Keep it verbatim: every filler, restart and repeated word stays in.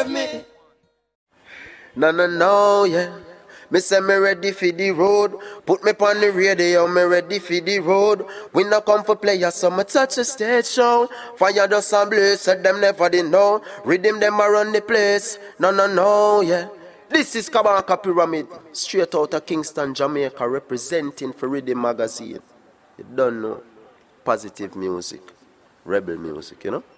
serve me. No, no, no, yeah. Me say me ready for the road. Put me on the radio, me ready for the road. We not come for players, so me touch the stage show. Fire dust and blaze, said them never did know. Rhythm them around the place. No, no, no, yeah. This is Kabaka Pyramid, straight out of Kingston, Jamaica, representing for Rhythm Magazine. You don't know. Positive music, rebel music, you know.